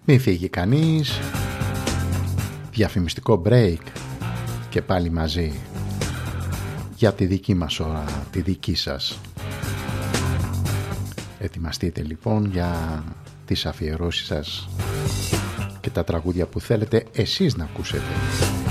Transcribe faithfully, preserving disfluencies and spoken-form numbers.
Μην φύγει κανείς. Διαφημιστικό break και πάλι μαζί για τη δική μας ώρα, τη δική σας. Ετοιμαστείτε λοιπόν για τις αφιερώσεις σας και τα τραγούδια που θέλετε εσείς να ακούσετε.